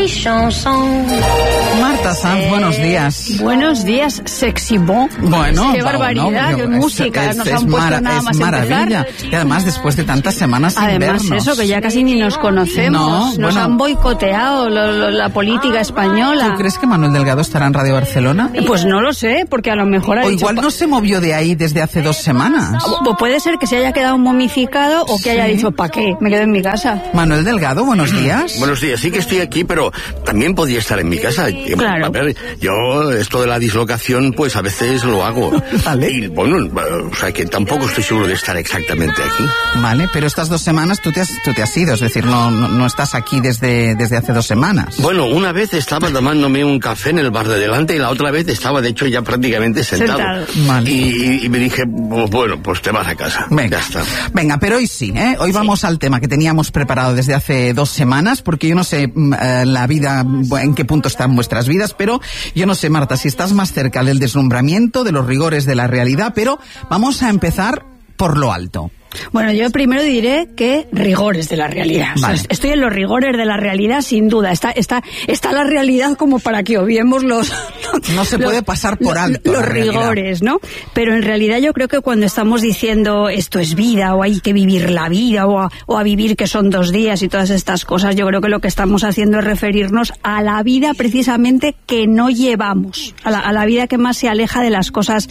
chanson. Marta Sanz, buenos días. Buenos días, sexy bon. Bueno, qué barbaridad, qué música. Nos han puesto nada más maravilla. empezar. Y además después de tantas semanas sin Además vernos. eso, que ya casi ni nos conocemos. Nos han boicoteado la política española. ¿Tú crees que Manuel Delgado estará en Radio Barcelona? Pues no lo sé, porque a lo mejor ha o dicho... igual no se movió de ahí desde hace 2 semanas. O puede ser que se haya quedado momificado o que haya dicho, ¿para qué? Me quedo en mi casa. Manuel Delgado, buenos días. Buenos días, sí que estoy aquí, pero también podía estar en mi casa. Claro. A ver, yo esto de la dislocación, pues a veces lo hago. Vale. Y bueno, o sea que tampoco estoy seguro de estar exactamente aquí. Vale, pero estas 2 semanas tú te has ido, es decir, no estás aquí desde hace 2 semanas. Bueno, una vez estaba tomándome un café en el bar de delante y la otra vez estaba, de hecho, ya prácticamente sentado. Vale. Y me dije, bueno, pues te vas a casa. Venga, ya está. Venga, pero hoy sí, ¿eh? Hoy vamos al tema que teníamos preparado desde hace 2 semanas, porque yo no sé la vida, en qué punto están vuestras vidas, pero yo no sé, Marta, si estás más cerca del deslumbramiento, de los rigores de la realidad, pero vamos a empezar por lo alto. Bueno, yo primero diré que rigores de la realidad. Vale. O sea, estoy en los rigores de la realidad, sin duda. Está la realidad como para que obviemos los... No se puede pasar por alto los rigores, ¿no? Pero en realidad yo creo que cuando estamos diciendo esto es vida, o hay que vivir la vida, o a vivir que son 2 días y todas estas cosas, yo creo que lo que estamos haciendo es referirnos a la vida precisamente que no llevamos, a la vida que más se aleja de las cosas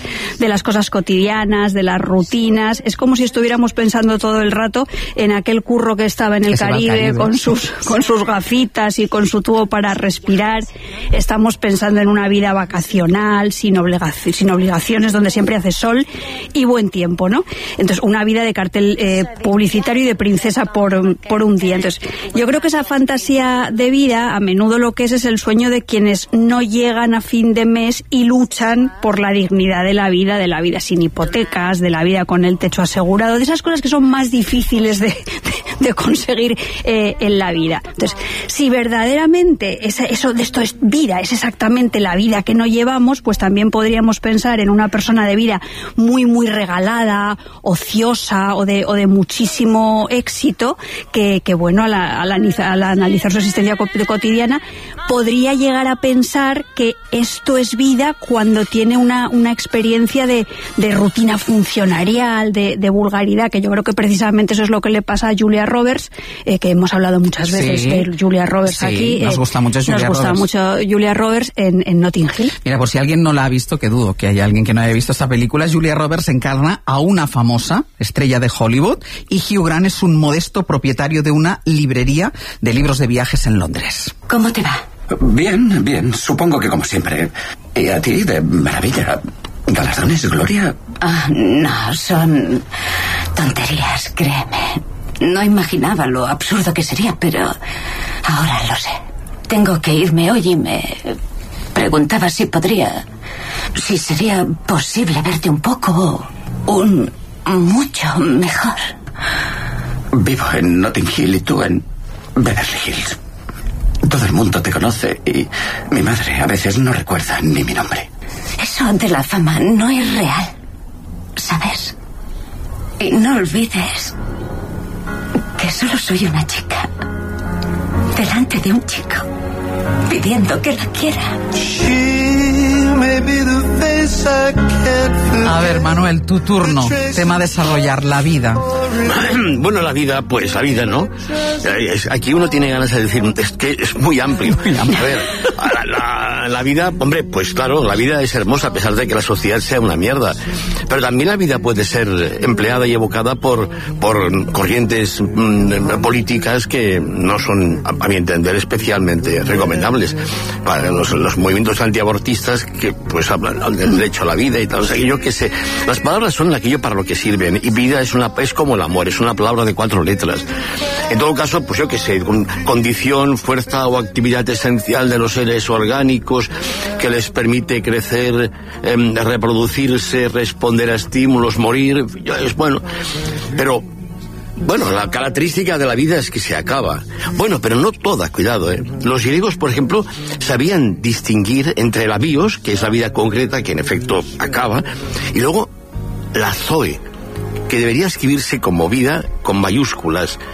cotidianas, de las rutinas. Es como si estuviéramos pensando todo el rato en aquel curro que estaba en el Caribe con sus gafitas y con su tubo para respirar. Estamos pensando en una vida vacacional, sin obligaciones, donde siempre hace sol y buen tiempo, ¿no? Entonces, una vida de cartel publicitario y de princesa por un día. Entonces, yo creo que esa fantasía de vida, a menudo lo que es el sueño de quienes no llegan a fin de mes y luchan por la dignidad de la vida sin hipotecas, de la vida con el techo asegurado, de esas cosas que son más difíciles de conseguir en la vida. Entonces, si verdaderamente eso de esto es vida, es exactamente la vida que no llevamos, pues también podríamos pensar en una persona de vida muy, muy regalada, ociosa o de muchísimo éxito, que bueno, al analizar su existencia cotidiana, podría llegar a pensar que esto es vida cuando tiene una experiencia de rutina funcionarial, de vulgaridad, que yo creo que precisamente eso es lo que le pasa a Julia Roberts, que hemos hablado muchas veces de Julia Roberts aquí. Nos gusta mucho Julia Roberts en Notting Hill. Mira, por si alguien no la ha visto, que dudo que haya alguien que no haya visto esta película, Julia Roberts encarna a una famosa estrella de Hollywood y Hugh Grant es un modesto propietario de una librería de libros de viajes en Londres. ¿Cómo te va? Bien, supongo que como siempre. ¿Y a ti? De maravilla. ¿Galardones, Gloria? No, son tonterías, créeme. No imaginaba lo absurdo que sería, pero ahora lo sé. Tengo que irme hoy y me preguntaba si sería posible verte un poco, mucho mejor. Vivo en Notting Hill y tú en Beverly Hills. Todo el mundo te conoce y mi madre a veces no recuerda ni mi nombre. Eso de la fama no es real, ¿sabes? Y no olvides que solo soy una chica delante de un chico pidiendo que la quiera. A ver, Manuel, tu turno. Tema a desarrollar, la vida. Bueno, la vida, ¿no? Aquí uno tiene ganas de decir, es que es muy amplio. A ver, la vida, hombre, pues claro, la vida es hermosa a pesar de que la sociedad sea una mierda. Pero también la vida puede ser empleada y evocada por corrientes políticas que no son, a mi entender, especialmente recomendables. Para los movimientos antiabortistas que pues hablan del derecho a la vida y tal, o sea, yo qué sé, las palabras son aquello para lo que sirven, y vida es como el amor, es una palabra de 4 letras. En todo caso, pues yo qué sé, condición, fuerza o actividad esencial de los seres orgánicos que les permite crecer, reproducirse, responder a estímulos, morir, es bueno, pero bueno, la característica de la vida es que se acaba. Bueno, pero no toda, cuidado, ¿eh? Los griegos, por ejemplo, sabían distinguir entre la bios, que es la vida concreta, que en efecto acaba, y luego la zoe, que debería escribirse como vida con mayúsculas.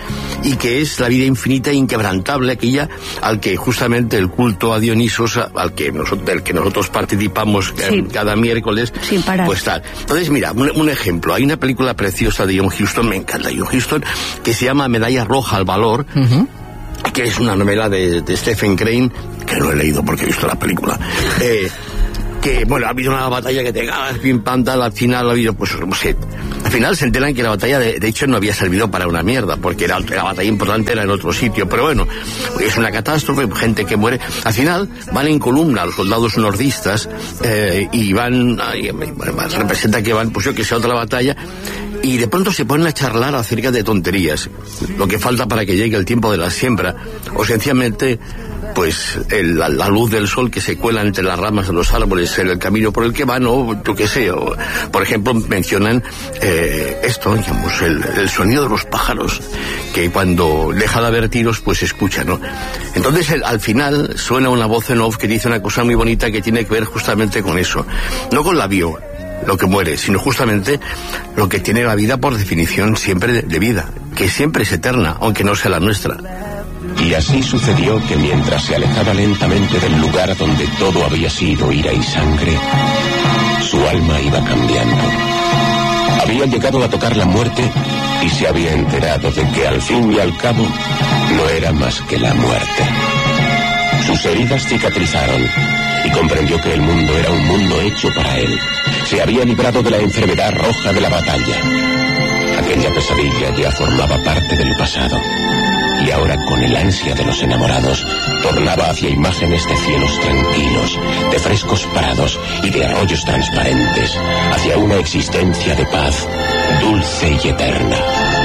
y que es la vida infinita e inquebrantable, aquella al que justamente el culto a Dionisos, del que nosotros participamos cada miércoles, sin parar. Pues tal. Entonces, mira, un ejemplo. Hay una película preciosa de John Huston, me encanta John Huston, que se llama Medalla Roja al Valor, que es una novela de Stephen Crane, que no he leído porque he visto la película. Que, bueno, ha habido una batalla que te cagas, pim, pam, tal, al final ha habido, pues, no sé, al final se enteran que la batalla, de hecho, no había servido para una mierda, porque la batalla importante era en otro sitio, pero bueno, es una catástrofe, gente que muere. Al final van en columna los soldados nordistas, y representa que van, pues yo que sé, a otra batalla, y de pronto se ponen a charlar acerca de tonterías, lo que falta para que llegue el tiempo de la siembra, o sencillamente pues la luz del sol que se cuela entre las ramas de los árboles en el camino por el que van, o yo qué sé, o, por ejemplo, mencionan esto, digamos, el sonido de los pájaros, que cuando deja de haber tiros, pues se escucha, ¿no? Entonces, al final, suena una voz en off que dice una cosa muy bonita que tiene que ver justamente con eso, no con la bio, lo que muere, sino justamente lo que tiene la vida por definición siempre de vida, que siempre es eterna, aunque no sea la nuestra. Y así sucedió que mientras se alejaba lentamente del lugar donde todo había sido ira y sangre, su alma iba cambiando. Había llegado a tocar la muerte y se había enterado de que al fin y al cabo no era más que la muerte. Sus heridas cicatrizaron y comprendió que el mundo era un mundo hecho para él. Se había librado de la enfermedad roja de la batalla. Aquella pesadilla ya formaba parte del pasado. Y ahora, con el ansia de los enamorados, tornaba hacia imágenes de cielos tranquilos, de frescos prados y de arroyos transparentes, hacia una existencia de paz, dulce y eterna.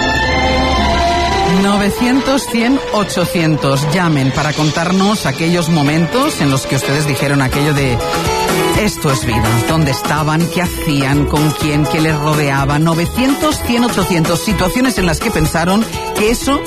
900, 100, 800. Llamen para contarnos aquellos momentos en los que ustedes dijeron aquello de esto es vida. ¿Dónde estaban? ¿Qué hacían? ¿Con quién? ¿Qué les rodeaba? 900, 100, 800. Situaciones en las que pensaron que eso